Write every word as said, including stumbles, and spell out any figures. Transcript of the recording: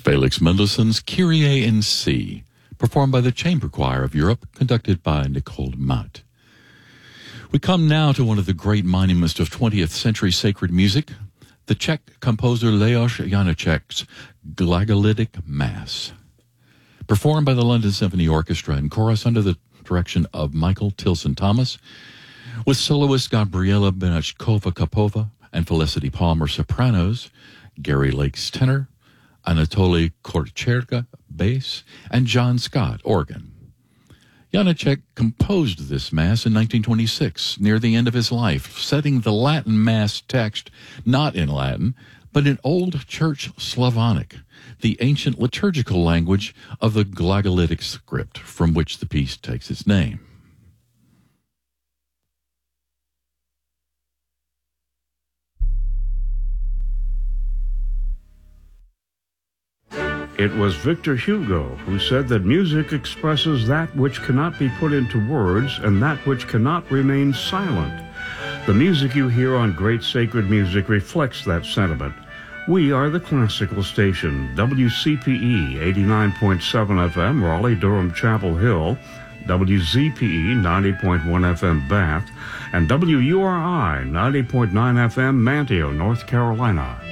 Felix Mendelssohn's Kyrie in C, performed by the Chamber Choir of Europe, conducted by Nicole Matt. We come now to one of the great monuments of twentieth century sacred music, the Czech composer Leos Janáček's Glagolitic Mass, performed by the London Symphony Orchestra and Chorus under the direction of Michael Tilson Thomas, with soloist Gabriela Benachkova-Kapova and Felicity Palmer sopranos, Gary Lakes tenor, Anatoly Korcherka bass, and John Scott organ. Janáček composed this Mass in nineteen twenty-six, near the end of his life, setting the Latin Mass text not in Latin, but in Old Church Slavonic, the ancient liturgical language of the Glagolitic script from which the piece takes its name. It was Victor Hugo who said that music expresses that which cannot be put into words and that which cannot remain silent. The music you hear on Great Sacred Music reflects that sentiment. We are the classical station, W C P E eighty-nine point seven F M, Raleigh, Durham, Chapel Hill, W Z P E ninety point one F M, Bath, and W U R I ninety point nine F M, Manteo, North Carolina.